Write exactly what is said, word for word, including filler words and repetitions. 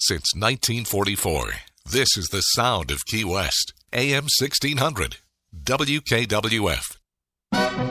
since nineteen forty-four. This is the sound of Key West. A M sixteen hundred. W K W F.